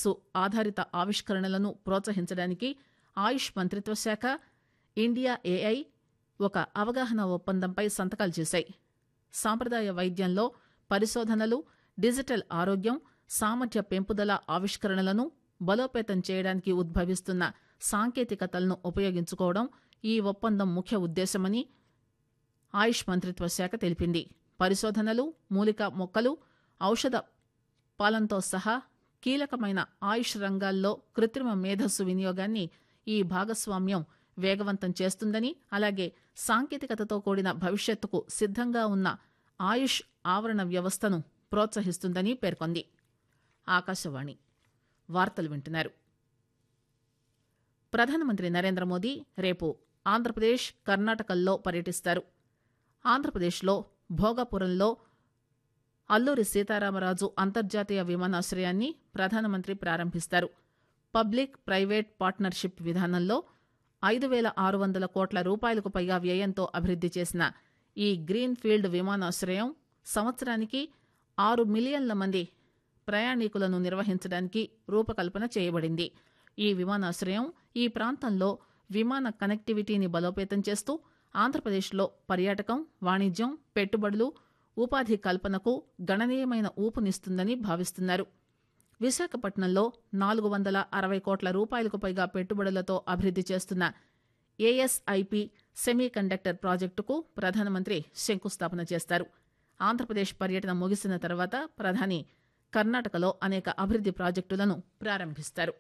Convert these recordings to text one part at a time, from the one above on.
మేధస్సు ఆధారిత ఆవిష్కరణలను ప్రోత్సహించడానికి ఆయుష్ మంత్రిత్వ శాఖ, ఇండియా ఏఐ ఒక అవగాహన ఒప్పందంపై సంతకాలు చేశాయి. సాంప్రదాయ వైద్యంలో పరిశోధనలు, డిజిటల్ ఆరోగ్యం, సామర్థ్య పెంపుదల ఆవిష్కరణలను బలోపేతం చేయడానికి ఉద్భవిస్తున్న సాంకేతికతలను ఉపయోగించుకోవడం ఈ ఒప్పందం ముఖ్య ఉద్దేశమని ఆయుష్ మంత్రిత్వ శాఖ తెలిపింది. పరిశోధనలు, మూలిక మొక్కలు, ఔషధ పాలనతో సహా కీలకమైన ఆయుష్ రంగాల్లో కృత్రిమ మేధస్సు వినియోగాన్ని ఈ భాగస్వామ్యం వేగవంతం చేస్తుందని, అలాగే సాంకేతికతతో కూడిన భవిష్యత్తుకు సిద్ధంగా ఉన్న ఆయుష్ ఆవరణ వ్యవస్థను ప్రోత్సహిస్తుందని పేర్కొంది. ఆకాశవాణి వార్తలు వింటున్నారు. ప్రధానమంత్రి నరేంద్ర మోదీ రేపు ఆంధ్రప్రదేశ్, కర్ణాటకల్లో పర్యటిస్తారు. ఆంధ్రప్రదేశ్లో భోగాపురంలో అల్లూరి సీతారామరాజు అంతర్జాతీయ విమానాశ్రయాన్ని ప్రధానమంత్రి ప్రారంభిస్తారు. పబ్లిక్ ప్రైవేట్ పార్ట్నర్షిప్ విధానంలో 5,600 కోట్ల రూపాయలకు పైగా వ్యయంతో అభివృద్ది చేసిన ఈ గ్రీన్ ఫీల్డ్ విమానాశ్రయం సంవత్సరానికి 6 మిలియన్ల మంది ప్రయాణికులను నిర్వహించడానికి రూపకల్పన చేయబడింది. ఈ విమానాశ్రయం ఈ ప్రాంతంలో విమాన కనెక్టివిటీని బలోపేతం చేస్తూ ఆంధ్రప్రదేశ్లో పర్యాటకం, వాణిజ్యం, పెట్టుబడులు, ఉపాధి కల్పనకు గణనీయమైన ఊపునిస్తుందని భావిస్తున్నారు. విశాఖపట్నంలో 460 కోట్ల రూపాయలకు పైగా పెట్టుబడులతో అభివృద్ది చేస్తున్న ఏఎస్ఐపి సెమీ కండక్టర్ ప్రాజెక్టుకు ప్రధానమంత్రి శంకుస్థాపన చేస్తారు. ఆంధ్రప్రదేశ్ పర్యటన ముగిసిన తర్వాత ప్రధాని కర్ణాటకలో అనేక అభివృద్ది ప్రాజెక్టులను ప్రారంభిస్తారు.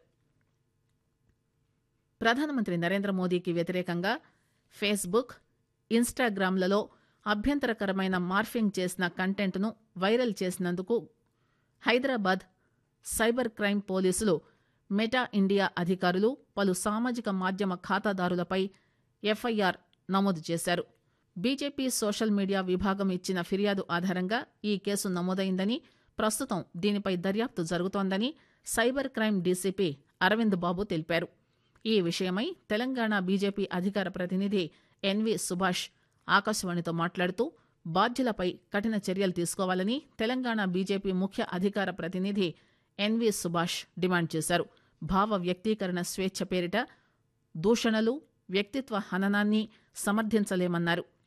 ప్రధానమంత్రి నరేంద్ర మోదీకి వ్యతిరేకంగా ఫేస్బుక్, ఇన్స్టాగ్రామ్లలో అభ్యంతరకరమైన మార్ఫింగ్ చేసిన కంటెంట్ను వైరల్ చేసినందుకు హైదరాబాద్ సైబర్ క్రైమ్ పోలీసులు మెటా ఇండియా అధికారులు పలు సామాజిక మాధ్యమ ఖాతాదారులపై ఎఫ్ఐఆర్ నమోదు చేశారు. బీజేపీ సోషల్ మీడియా విభాగం ఇచ్చిన ఫిర్యాదు ఆధారంగా ఈ కేసు నమోదైందని, ప్రస్తుతం దీనిపై దర్యాప్తు జరుగుతోందని సైబర్ క్రైమ్ డీసీపీ అరవింద్ బాబు తెలిపారు. ఈ విషయమై తెలంగాణ బీజేపీ అధికార ప్రతినిధి ఎన్వి సుభాష్ ఆకాశవాణితో మాట్లాడుతూ బాధ్యులపై కఠిన చర్యలు తీసుకోవాలని తెలంగాణ బీజేపీ ముఖ్య అధికార ప్రతినిధి ఎన్వి సుభాష్ డిమాండ్ చేశారు. భావ వ్యక్తీకరణ స్వేచ్ఛ పేరిట దూషణలు, వ్యక్తిత్వ హననాన్ని సమర్థించలేమన్నారు.